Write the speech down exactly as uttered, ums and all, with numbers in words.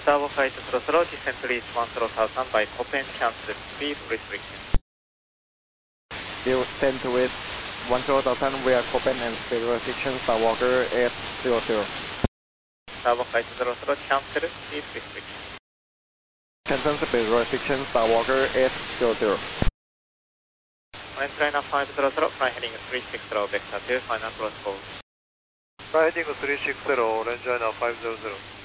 Starboard flight zero zero, descent reach one zero thousand by Copen, cancel speed restriction. Descent reach one zero thousand via Copen and speed restriction, Starwalker eight zero zero. Starboard flight zero zero, cancel speed restriction. Cancel speed restriction, Starwalker eight zero zero. Flight China five zero zero, fly heading three six zero, vector two, final cross code. Fly heading three six zero, range China five zero zero.